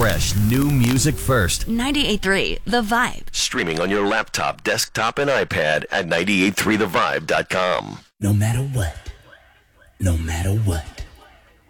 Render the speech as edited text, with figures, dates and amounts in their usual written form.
fresh new music first. 98.3 The Vibe. Streaming on your laptop, desktop, and iPad at 983thevibe.com. No matter what. No matter what.